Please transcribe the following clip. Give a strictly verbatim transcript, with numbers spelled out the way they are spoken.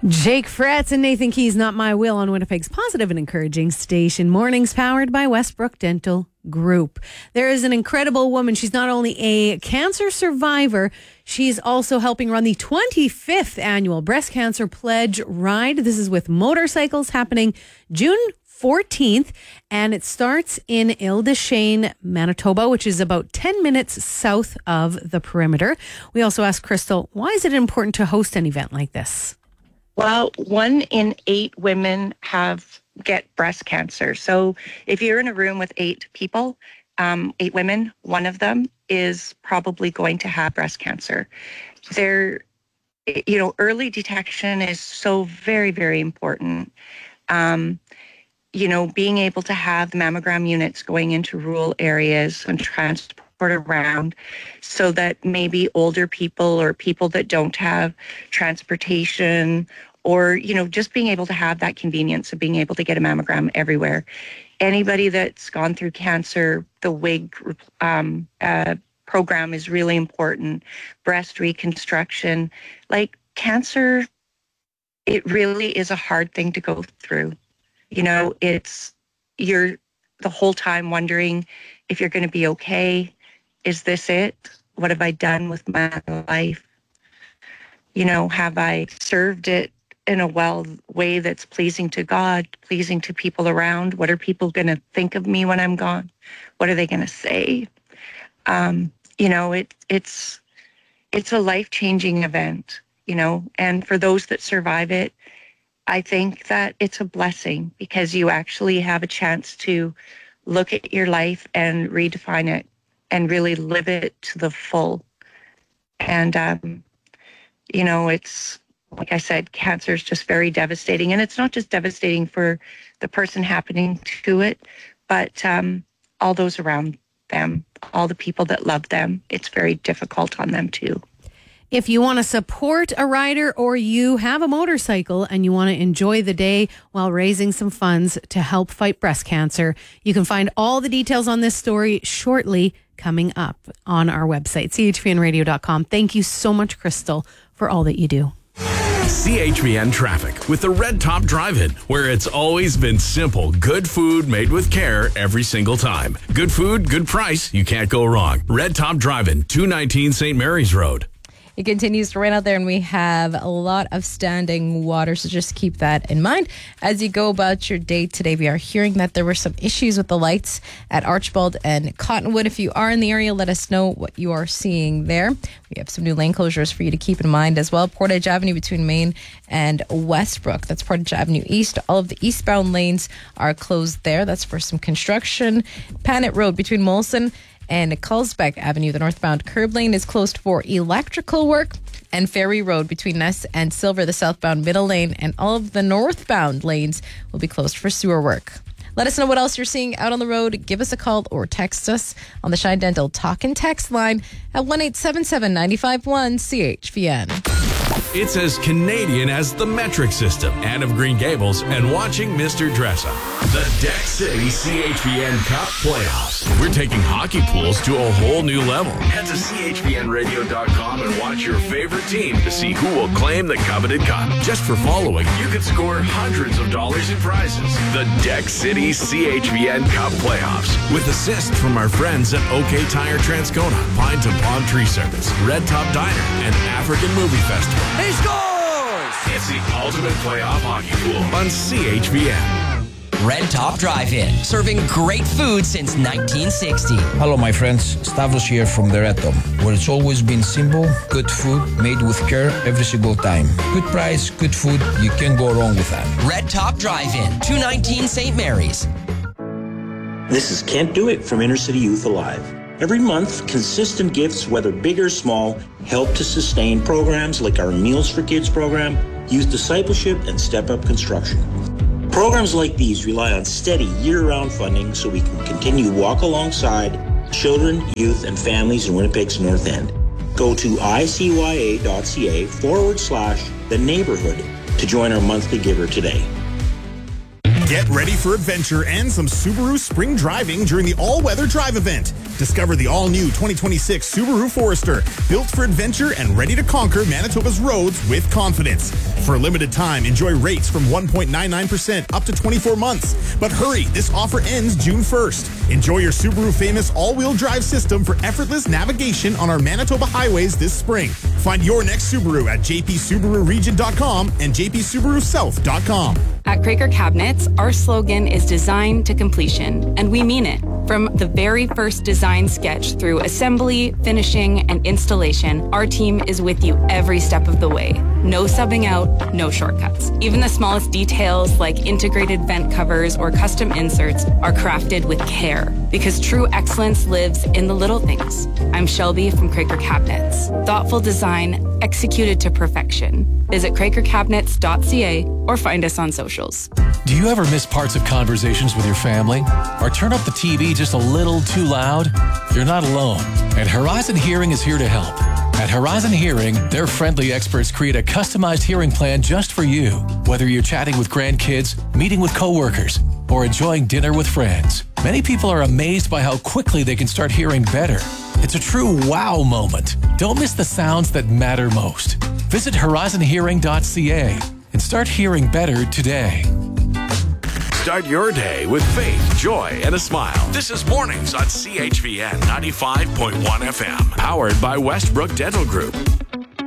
Jake Fretz and Nathan Keys, Not My Will, on Winnipeg's positive and encouraging station. Mornings powered by Westbrook Dental Group. There is an incredible woman. She's not only a cancer survivor, she's also helping run the twenty-fifth annual Breast Cancer Pledge Ride. This is with motorcycles, happening June fourteenth, and it starts in Ile-des-Chênes, Manitoba, which is about ten minutes south of the perimeter. We also asked Crystal, why is it important to host an event like this? Well, one in eight women have get breast cancer. So if you're in a room with eight people, um, eight women, one of them is probably going to have breast cancer. There, you know, early detection is so very, very important. Um, you know, being able to have mammogram units going into rural areas and transport around, so that maybe older people or people that don't have transportation, or, you know, just being able to have that convenience of being able to get a mammogram everywhere. Anybody that's gone through cancer, the W I G um, uh, program is really important. Breast reconstruction, like cancer, it really is a hard thing to go through. You know, it's, you're the whole time wondering if you're going to be okay. Is this it? What have I done with my life? You know, have I served it in a well way that's pleasing to God, pleasing to people around? What are people going to think of me when I'm gone? What are they going to say? Um, you know, it, it's it's a life-changing event, you know, and for those that survive it, I think that it's a blessing, because you actually have a chance to look at your life and redefine it and really live it to the full. And, um, you know, it's, like I said, cancer is just very devastating. And it's not just devastating for the person happening to it, but um, all those around them, all the people that love them. It's very difficult on them too. If you want to support a rider, or you have a motorcycle and you want to enjoy the day while raising some funds to help fight breast cancer, you can find all the details on this story shortly, coming up on our website, c h v n radio dot com. Thank you so much, Crystal, for all that you do. C H V N Traffic with the Red Top Drive-In, where it's always been simple. Good food made with care every single time. Good food, good price. You can't go wrong. Red Top Drive-In, two nineteen Saint Mary's Road. It continues to rain out there, and we have a lot of standing water, so just keep that in mind as you go about your day today. We are hearing that there were some issues with the lights at Archibald and Cottonwood. If you are in the area, let us know what you are seeing there. We have some new lane closures for you to keep in mind as well. Portage Avenue between Main and Westbrook. That's Portage Avenue East. All of the eastbound lanes are closed there. That's for some construction. Panet Road between Molson and Culsbeck Avenue, the northbound curb lane is closed for electrical work. And Ferry Road between Ness and Silver, the southbound middle lane, and all of the northbound lanes will be closed for sewer work. Let us know what else you're seeing out on the road. Give us a call or text us on the Shine Dental Talk and Text line at one eight seven seven, nine five one, C H V N. It's as Canadian as the metric system, Anne of Green Gables, and watching Mister Dressa. The Deck City C H V N Cup Playoffs. We're taking hockey pools to a whole new level. Head to c h v n radio dot com and watch your favorite team to see who will claim the coveted cup. Just for following, you can score hundreds of dollars in prizes. The Deck City C H V N Cup Playoffs, with assists from our friends at OK Tire Transcona, Pine to Palm Tree Service, Red Top Diner, and African Movie Festival. He scores! It's the ultimate playoff hockey pool on C H V N. Red Top Drive-In, serving great food since nineteen sixty. Hello, my friends. Stavros here from the Red Top, where it's always been simple, good food made with care every single time. Good price, good food. You can't go wrong with that. Red Top Drive-In, two nineteen Saint Mary's. This is Can't Do It from Inner City Youth Alive. Every month, consistent gifts, whether big or small, help to sustain programs like our Meals for Kids program, Youth Discipleship, and Step Up Construction. Programs like these rely on steady year-round funding so we can continue to walk alongside children, youth, and families in Winnipeg's North End. Go to icya.ca forward slash the neighborhood to join our monthly giver today. Get ready for adventure and some Subaru spring driving during the all-weather drive event. Discover the all-new twenty twenty-six Subaru Forester, built for adventure and ready to conquer Manitoba's roads with confidence. For a limited time, enjoy rates from one point nine nine percent up to twenty-four months. But hurry, this offer ends June first. Enjoy your Subaru famous all-wheel drive system for effortless navigation on our Manitoba highways this spring. Find your next Subaru at j p subaru region dot com and j p subaru south dot com. At Craker Cabinets, our slogan is design to completion, and we mean it. From the very first design sketch through assembly, finishing, and installation, our team is with you every step of the way. No subbing out, no shortcuts. Even the smallest details like integrated vent covers or custom inserts are crafted with care, because true excellence lives in the little things. I'm Shelby from Craker Cabinets. Thoughtful design executed to perfection. Visit craker cabinets dot c a or find us on socials. Do you ever miss parts of conversations with your family? Or turn up the T V just a little too loud? You're not alone, and Horizon Hearing is here to help. At Horizon Hearing, their friendly experts create a customized hearing plan just for you, whether you're chatting with grandkids, meeting with coworkers, or enjoying dinner with friends. Many people are amazed by how quickly they can start hearing better. It's a true wow moment. Don't miss the sounds that matter most. Visit horizon hearing dot c a and start hearing better today. Start your day with faith, joy, and a smile. This is Mornings on C H V N ninety-five point one F M. Powered by Westbrook Dental Group.